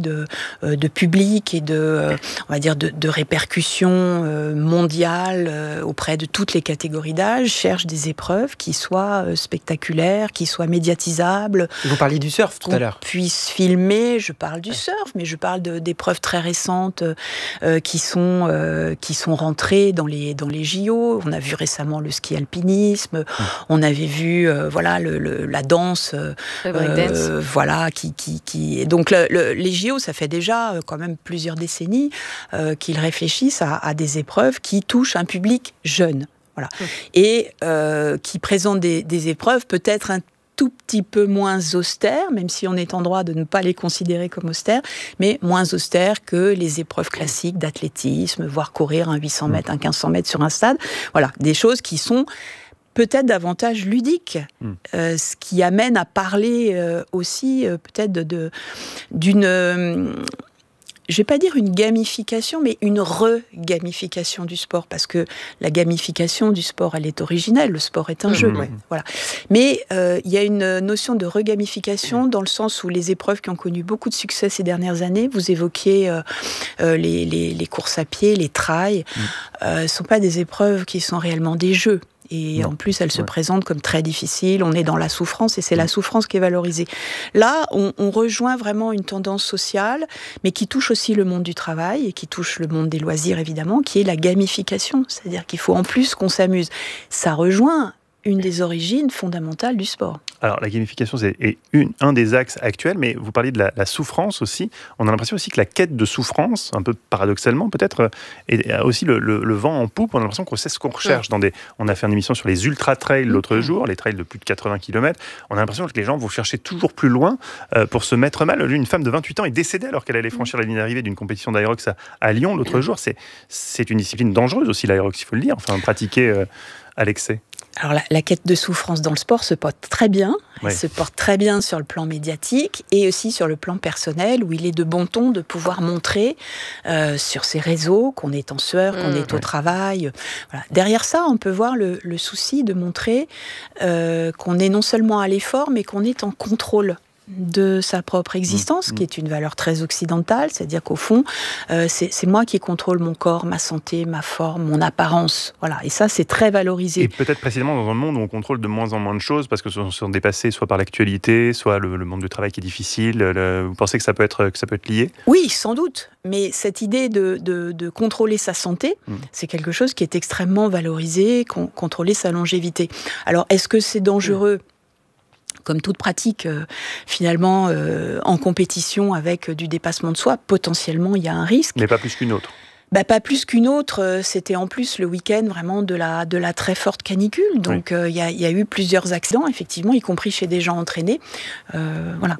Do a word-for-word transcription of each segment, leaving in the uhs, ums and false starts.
de, euh, de public et de, euh, on va dire, de, de répercussions euh, mondiales euh, auprès de toutes les catégories d'âge, cherche des épreuves qui soient euh, spectaculaires, qui soient médiatisables. Vous parliez du surf tout à l'heure. Qu'on puisse filmer, je parle du surf, mais je parle de, d'épreuves très récentes euh, qui, sont, euh, qui sont rentrées dans les, dans les J O. On a vu récemment le ski alpinisme, mmh. on avait vu euh, voilà, le, le, la danse, euh, euh, voilà, qui, qui, qui... Donc le, le, les J O, ça fait déjà euh, quand même plusieurs décennies euh, qu'ils réfléchissent à, à des épreuves qui touchent un public jeune. Voilà. Mmh. Et euh, qui présentent des, des épreuves peut-être un tout petit peu moins austères, même si on est en droit de ne pas les considérer comme austères, mais moins austères que les épreuves classiques d'athlétisme, voire courir un huit cents mètres, un quinze cents mètres sur un stade. Voilà, des choses qui sont peut-être davantage ludiques, mmh. euh, ce qui amène à parler euh, aussi euh, peut-être de, de, d'une... Euh, je ne vais pas dire une gamification, mais une re-gamification du sport, parce que la gamification du sport, elle est originelle, le sport est un mmh, jeu. Ouais. Voilà. Mais euh, il y a une notion de re-gamification dans le sens où les épreuves qui ont connu beaucoup de succès ces dernières années, vous évoquiez euh, euh, les, les, les courses à pied, les trails, mmh. euh, ne sont pas des épreuves qui sont réellement des jeux. Et non. En plus, elle se ouais. présente comme très difficile. On est dans la souffrance et c'est mmh. la souffrance qui est valorisée. Là, on, on rejoint vraiment une tendance sociale, mais qui touche aussi le monde du travail et qui touche le monde des loisirs, évidemment, qui est la gamification. C'est-à-dire qu'il faut en plus qu'on s'amuse. Ça rejoint une des origines fondamentales du sport. Alors, la gamification, c'est une, un des axes actuels, mais vous parliez de la, la souffrance aussi. On a l'impression aussi que la quête de souffrance, un peu paradoxalement peut-être, est aussi le, le, le vent en poupe. On a l'impression qu'on sait ce qu'on recherche. Ouais. Dans des, on a fait une émission sur les ultra-trails l'autre jour, les trails de plus de quatre-vingts kilomètres. On a l'impression que les gens vont chercher toujours plus loin euh, pour se mettre mal. Une femme de vingt-huit ans est décédée alors qu'elle allait franchir la ligne d'arrivée d'une compétition d'aérox à, à Lyon l'autre jour. C'est, c'est une discipline dangereuse aussi, l'aérox, il faut le dire. Enfin, pratiquer euh, à l'excès. Alors la, la quête de souffrance dans le sport se porte très bien, oui. elle se porte très bien sur le plan médiatique et aussi sur le plan personnel où il est de bon ton de pouvoir montrer euh, sur ses réseaux qu'on est en sueur, mmh, qu'on est oui. au travail. Voilà. Derrière ça, on peut voir le, le souci de montrer euh, qu'on est non seulement à l'effort mais qu'on est en contrôle de sa propre existence, mmh. qui est une valeur très occidentale, c'est-à-dire qu'au fond, euh, c'est, c'est moi qui contrôle mon corps, ma santé, ma forme, mon apparence. Voilà. Et ça, c'est très valorisé. Et peut-être précisément dans un monde où on contrôle de moins en moins de choses, parce que ce sont dépassés soit par l'actualité, soit le, le monde du travail qui est difficile. Le, vous pensez que ça peut être, que ça peut être lié ? Oui, sans doute. Mais cette idée de, de, de contrôler sa santé, mmh. c'est quelque chose qui est extrêmement valorisé, con, contrôler sa longévité. Alors, est-ce que c'est dangereux ? mmh. Comme toute pratique, euh, finalement, euh, en compétition avec du dépassement de soi, potentiellement, il y a un risque. Mais pas plus qu'une autre. Bah, pas plus qu'une autre. Euh, c'était en plus le week-end vraiment de la, de la très forte canicule. Donc, il oui. euh, y, a, y a eu plusieurs accidents, effectivement, y compris chez des gens entraînés. Euh, voilà.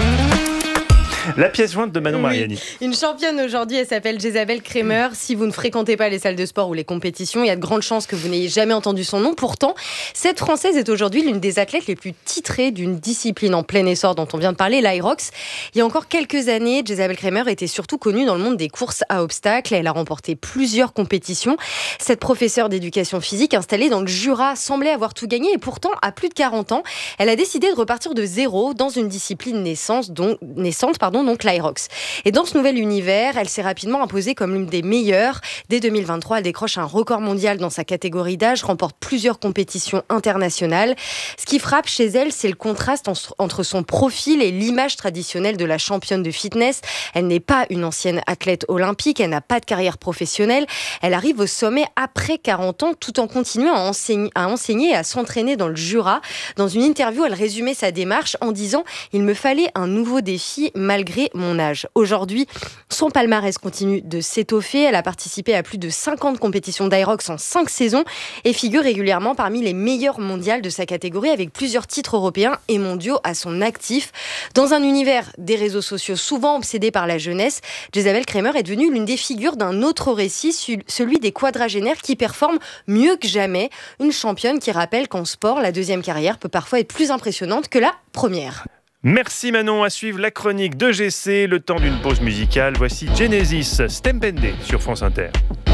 La pièce jointe de Manon Mariani. Oui. Une championne aujourd'hui, elle s'appelle Jésabelle Kremer. Si vous ne fréquentez pas les salles de sport ou les compétitions, il y a de grandes chances que vous n'ayez jamais entendu son nom. Pourtant, cette Française est aujourd'hui l'une des athlètes les plus titrées d'une discipline en plein essor dont on vient de parler, l'Aerox. Il y a encore quelques années, Jésabelle Kremer était surtout connue dans le monde des courses à obstacles. Elle a remporté plusieurs compétitions. Cette professeure d'éducation physique installée dans le Jura semblait avoir tout gagné et pourtant, à plus de quarante ans, elle a décidé de repartir de zéro dans une discipline naissance, donc, naissante, pardon, donc l'Aerox. Et dans ce nouvel univers, elle s'est rapidement imposée comme l'une des meilleures. Dès deux mille vingt-trois, elle décroche un record mondial dans sa catégorie d'âge, remporte plusieurs compétitions internationales. Ce qui frappe chez elle, c'est le contraste entre son profil et l'image traditionnelle de la championne de fitness. Elle n'est pas une ancienne athlète olympique, elle n'a pas de carrière professionnelle. Elle arrive au sommet après quarante ans, tout en continuant à enseigner, à enseigner et à s'entraîner dans le Jura. Dans une interview, elle résumait sa démarche en disant « Il me fallait un nouveau défi malgré mon âge ». Aujourd'hui, son palmarès continue de s'étoffer. Elle a participé à plus de cinquante compétitions d'Aerox en cinq saisons et figure régulièrement parmi les meilleures mondiales de sa catégorie avec plusieurs titres européens et mondiaux à son actif. Dans un univers des réseaux sociaux souvent obsédé par la jeunesse, Jésabelle Kremer est devenue l'une des figures d'un autre récit, celui des quadragénaires qui performent mieux que jamais. Une championne qui rappelle qu'en sport, la deuxième carrière peut parfois être plus impressionnante que la première. Merci Manon, à suivre la chronique de G C, le temps d'une pause musicale. Voici Genesis Stempende sur France Inter.